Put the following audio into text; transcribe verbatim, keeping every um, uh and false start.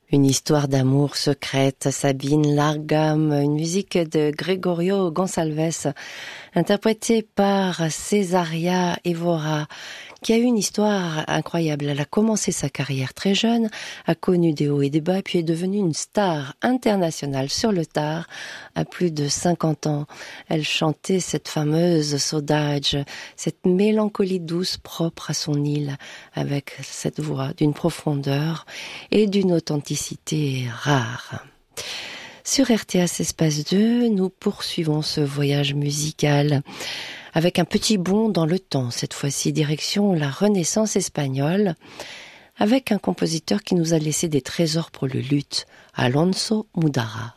Une histoire d'amour secrète, Sabine Largam, une musique de Gregorio Gonçalves, interprétée par Césaria Évora, qui a eu une histoire incroyable. Elle a commencé sa carrière très jeune, a connu des hauts et des bas, puis est devenue une star internationale sur le tard à plus de cinquante ans. Elle chantait cette fameuse Saudade, cette mélancolie douce propre à son île, avec cette voix d'une profondeur et d'une authenticité rare. Sur R T S Espace deux, nous poursuivons ce voyage musical avec un petit bond dans le temps, cette fois-ci direction la Renaissance espagnole, avec un compositeur qui nous a laissé des trésors pour le luth, Alonso Mudara.